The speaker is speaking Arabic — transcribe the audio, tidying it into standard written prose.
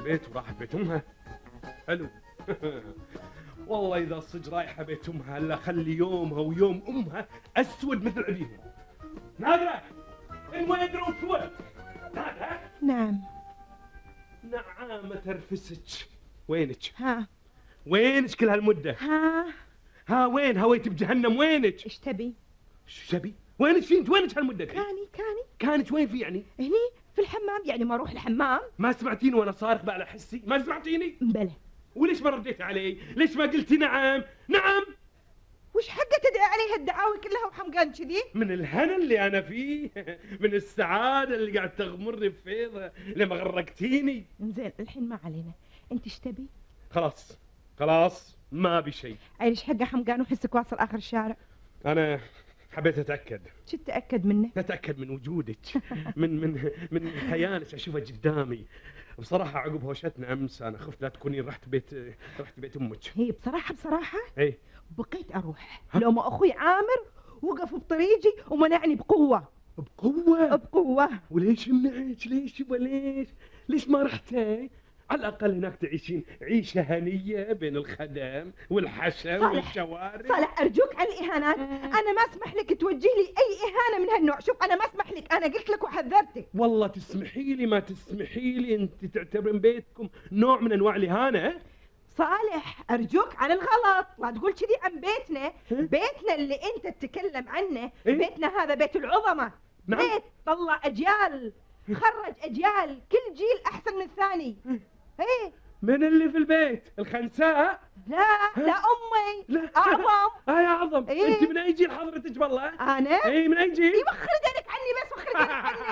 البيت وراحت بيت امها. حلو. والله اذا صج رايحه بيت امها الا خلي يومها ويوم امها اسود مثل عبيهم. نادره، من وين روحت؟ نادره. نعم. نعامه ترفسك. وينك؟ ها وينك كل هالمده؟ ها وين هويت بجهنم؟ وينك؟ ايش تبي؟ شو تبي؟ وينك في انت؟ وينك هالمده؟ كانت وين في يعني؟ هني في الحمام. يعني ما اروح الحمام؟ ما سمعتيني وانا صارخ بقى على حسي؟ ما سمعتيني؟ بلى. وليش ما رديت علي؟ ليش ما قلتي نعم؟ نعم. وش حقه تدعي علي هالدعاوي كلها وحمقان كذي؟ من الهنا اللي انا فيه، من السعاده اللي قاعد تغمرني بفيضه لما غرقتيني. زين الحين ما علينا، انت ايش تبي؟ خلاص ما ابي شيء. ايش حقه حمقان وحسك واصل اخر الشارع؟ انا حبيت اتاكد. شو تتاكد منه؟ اتاكد من وجودك، من كيانك، اشوفه قدامي. بصراحه عقب هوشتنا امس انا خفت لا تكونين رحت بيت امك. هي بصراحه ايه بقيت اروح لو ما اخوي عامر وقف بطريقي ومنعني بقوه. بقوه. وليش منعك؟ ليش ما رحتي؟ على الأقل هناك تعيشين عيشة هنية بين الخدم والحشم والشوارع. صالح أرجوك عن الإهانات. أنا ما أسمح لك توجه لي أي إهانة من هالنوع. شوف أنا ما أسمح لك، أنا قلت لك وحذرتك. والله تسمحي لي ما تسمحي لي، أنت تعتبرين بيتكم نوع من أنواع الإهانة؟ صالح أرجوك عن الغلط، لا تقول كذي عن بيتنا. بيتنا اللي أنت تتكلم عنه بيتنا هذا بيت العظمة. نعم. بيت طلع أجيال، خرج أجيال، كل جيل أحسن من الثاني. ايه من اللي في البيت؟ الخنساء؟ لا امي. لا اعظم. اعظم. انت من اي جيل حضرتك؟ والله انا اي من اي جيل؟ وخر يدك عني بس، وخر يدك عني.